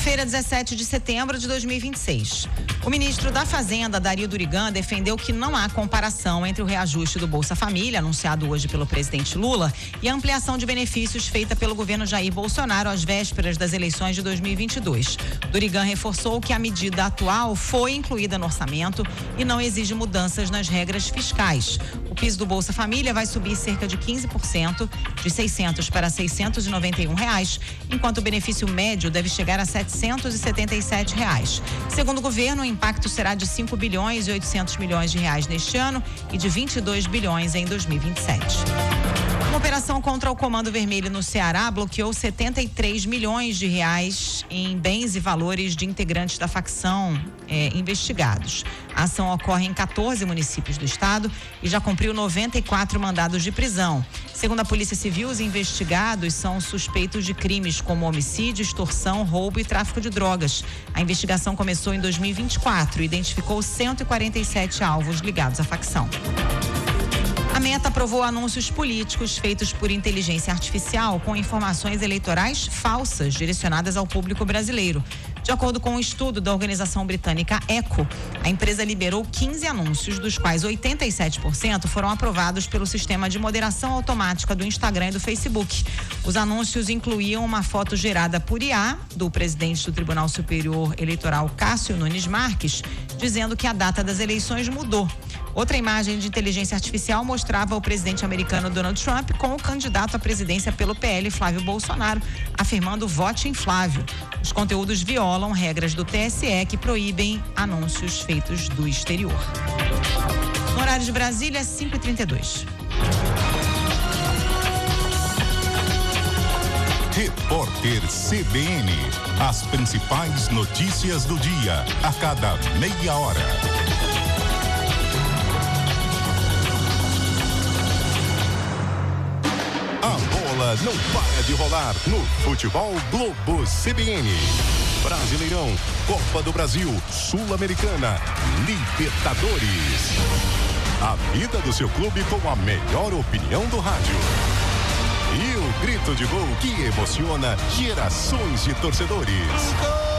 Quinta-feira, 17 de setembro de 2026. O ministro da Fazenda, Dario Durigan, defendeu que não há comparação entre o reajuste do Bolsa Família, anunciado hoje pelo presidente Lula, e a ampliação de benefícios feita pelo governo Jair Bolsonaro às vésperas das eleições de 2022. Durigan reforçou que a medida atual foi incluída no orçamento e não exige mudanças nas regras fiscais. O piso do Bolsa Família vai subir cerca de 15%, de R$ 600 para R$ 691, enquanto o benefício médio deve chegar a R$ 777. Segundo o governo, o impacto será de 5 bilhões e 800 milhões de reais neste ano e de 22 bilhões em 2027. Uma operação contra o Comando Vermelho no Ceará bloqueou 73 milhões de reais em bens e valores de integrantes da facção investigados. A ação ocorre em 14 municípios do estado e já cumpriu 94 mandados de prisão. Segundo a Polícia Civil, os investigados são suspeitos de crimes como homicídio, extorsão, roubo e tráfico de drogas. A investigação começou em 2024 e identificou 147 alvos ligados à facção. A Meta aprovou anúncios políticos feitos por inteligência artificial com informações eleitorais falsas direcionadas ao público brasileiro. De acordo com um estudo da organização britânica Echo, a empresa liberou 15 anúncios, dos quais 87% foram aprovados pelo sistema de moderação automática do Instagram e do Facebook. Os anúncios incluíam uma foto gerada por IA do presidente do Tribunal Superior Eleitoral, Cássio Nunes Marques, dizendo que a data das eleições mudou. Outra imagem de inteligência artificial mostrava o presidente americano Donald Trump com o candidato à presidência pelo PL, Flávio Bolsonaro, afirmando vote em Flávio. Os conteúdos violam regras do TSE que proíbem anúncios feitos do exterior. No horário de Brasília, 5h32. Repórter CBN. As principais notícias do dia, a cada meia hora. Não para de rolar no Futebol Globo CBN. Brasileirão, Copa do Brasil, Sul-Americana, Libertadores. A vida do seu clube com a melhor opinião do rádio. E o grito de gol que emociona gerações de torcedores.